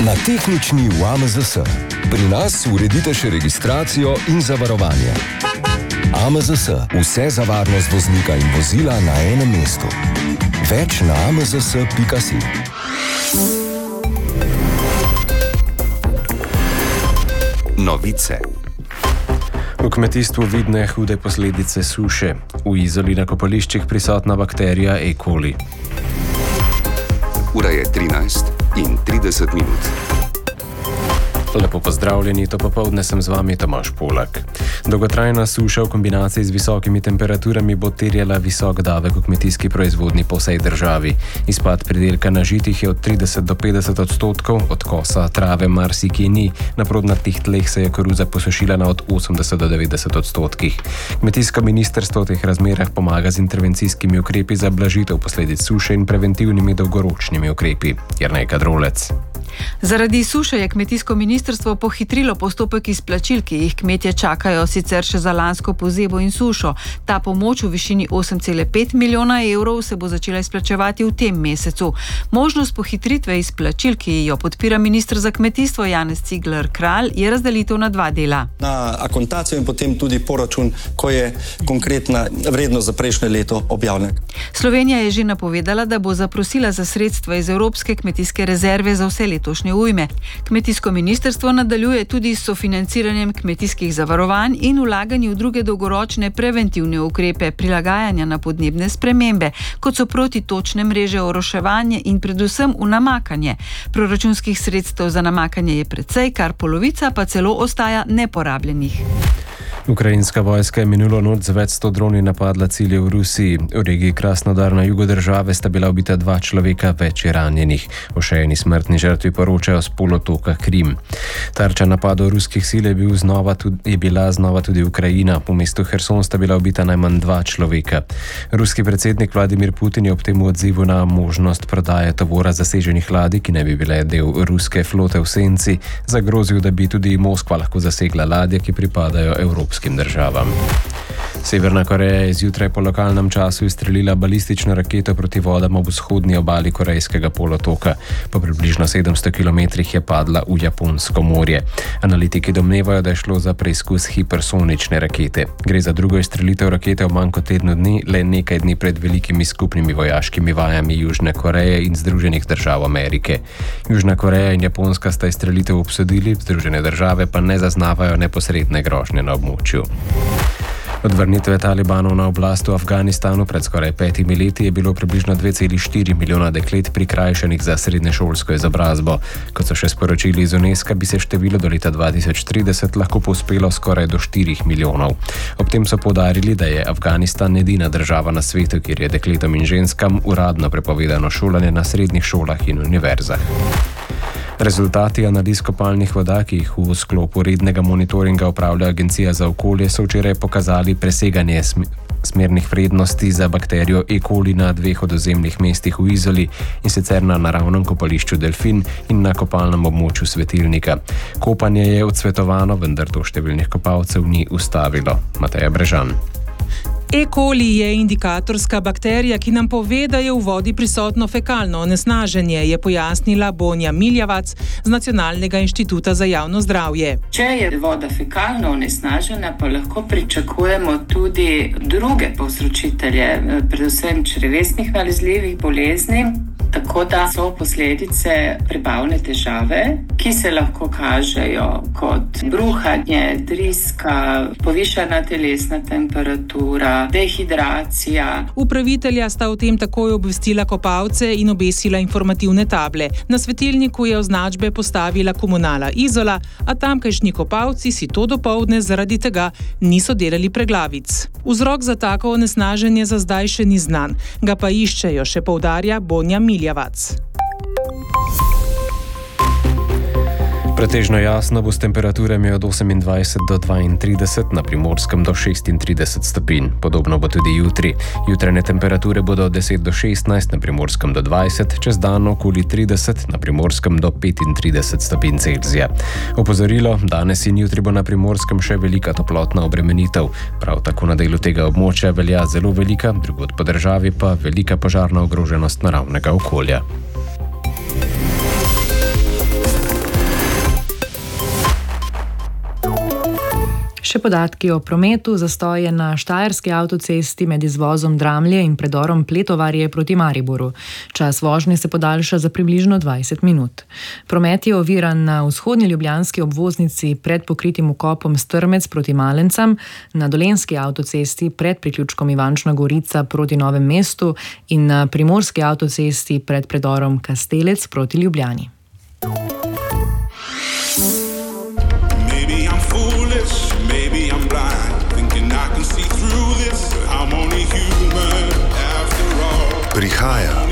Na tehnični v AMZS. Pri nas uredite še registracijo in zavarovanje. AMZS. Vse za varnost voznika in vozila na enem mestu. Več na amzs.si. Novice. V kmetijstvu vidne hude posledice suše. V Izoli na kopališčih prisotna bakterija E. coli. Ura je 13:30. Lepo pozdravljeni, to popoldne sem z vami Tomaž Polak. Dolgotrajna suša v kombinaciji z visokimi temperaturami bo terjala visok davek v kmetijski proizvodnji po vsej državi. Izpad pridelka na žitih je od 30 do 50%, od kosa trave marsikje ni, na plodnatih tleh se je koruza posušila na od 80 do 90%. Kmetijsko ministrstvo v teh razmerah pomaga z intervencijskimi ukrepi za blažitev posledic suše in preventivnimi dolgoročnimi ukrepi. Jernej Kadrolec. Zaradi suše je kmetijsko ministrstvo pohitrilo postopek izplačil, ki jih kmetje čakajo sicer še za lansko pozebo in sušo. Ta pomoč v višini 8,5 milijona evrov se bo začela izplačevati v tem mesecu. Možnost pohitritve izplačil, ki jo podpira minister za kmetijstvo Janez Cigler Kralj, je razdelitev na dva dela. Na akontacijo in potem tudi poračun, ko je konkretna vrednost za prejšnje leto objavljena. Slovenija je že napovedala, da bo zaprosila za sredstva iz Evropske kmetijske rezerve za vse letošnje ujme. Kmetijsko ministrstvo nadaljuje tudi s sofinanciranjem kmetijskih zavarovanj in vlaganji v druge dolgoročne preventivne ukrepe prilagajanja na podnebne spremembe, kot so protitočne mreže, oroševanje in predvsem v namakanje. Proračunskih sredstev za namakanje je precej, kar polovica pa celo ostaja neporabljenih. Ukrajinska vojska je minulo noč z več 100 droni napadla cilje v Rusiji. V regiji Krasnodar na jugu države sta bila ubita 2 človeka, več je ranjenih. O še eni smrtni žrtvi poročajo s polotoka Krim. Tarča napadov ruskih sil je bila znova tudi Ukrajina. V mestu Herson sta bila ubita najmanj 2 človeka. Ruski predsednik Vladimir Putin je ob tem odzivu na možnost prodaje tovora zaseženih ladij, ki ne bi bile del ruske flote v senci, zagrozil, da bi tudi Moskva lahko zasegla ladje, ki pripadajo evropskim državam. Severna Koreja je zjutraj po lokalnem času izstrelila balistično raketo proti vodam ob vzhodni obali Korejskega polotoka. Po približno 700 kilometrih je padla v Japonsko morje. Analitiki domnevajo, da je šlo za preizkus hipersonične rakete. Gre za drugo izstrelitev rakete v manj kot tednu dni, le nekaj dni pred velikimi skupnimi vojaškimi vajami Južne Koreje in Združenih držav Amerike. Južna Koreja in Japonska sta izstrelitev obsodili, Združene države pa ne zaznavajo neposredne grožnje na območju. Od vrnitve Talibanov na oblast v Afganistanu pred skoraj 5 leti je bilo približno 2,4 milijona deklet prikrajšanih za srednješolsko izobrazbo. Kot so še sporočili iz UNESCO, bi se število do leta 2030 lahko povzpelo skoraj do 4 milijonov. Ob tem so poudarili, da je Afganistan edina država na svetu, kjer je dekletom in ženskam uradno prepovedano šolanje na srednjih šolah in univerzah. Rezultati analiz kopalnih voda, ki jih v sklopu rednega monitoringa upravlja Agencija za okolje, so včeraj pokazali preseganje smernih vrednosti za bakterijo E. coli na 2 od ozemnih mestih v Izoli, in sicer na naravnem kopališču Delfin in na kopalnem območju Svetilnika. Kopanje je odsvetovano, vendar to številnih kopalcev ni ustavilo. Mateja Brežan. E. coli je indikatorska bakterija, ki nam pove, da je v vodi prisotno fekalno onesnaženje, je pojasnila Bonja Miljavac z Nacionalnega inštituta za javno zdravje. Če je voda fekalno onesnažena, pa lahko pričakujemo tudi druge povzročitelje, predvsem črevesnih nalezljivih bolezni. Tako da so posledice prebavne težave, ki se lahko kažejo kot bruhanje, driska, povišana telesna temperatura, dehidracija. Upravitelja sta o tem takoj obvestila kopalce in obesila informativne table. Na svetilniku je označbe postavila Komunala Izola, a tamkajšnji kopalci si to dopoldne zaradi tega niso delali preglavic. Vzrok za tako onesnaženje za zdaj še ni znan, ga pa iščejo, še poudarja Bonja Miljavac. Pretežno jasno bo s temperaturami od 28 do 32, na Primorskem do 36 stopinj. Podobno bo tudi jutri. Jutranje temperature bodo od 10 do 16, na Primorskem do 20, čez dan okoli 30, na Primorskem do 35 stopinj Celzija. Opozorilo, danes in jutri bo na Primorskem še velika toplotna obremenitev. Prav tako na delu tega območja velja zelo velika, drugod po državi pa velika požarna ogroženost naravnega okolja. Še podatki o prometu. Zastoj je na štajerski avtocesti med izvozom Dramlje in predorom Pletovarje proti Mariboru. Čas vožnje se podaljša za približno 20 minut. Promet je oviran na vzhodnji ljubljanski obvoznici pred pokritim vkopom Strmec proti Malencam, na dolenjski avtocesti pred priključkom Ivančna Gorica proti Novem mestu in na primorski avtocesti pred predorom Kastelec proti Ljubljani. Prihaja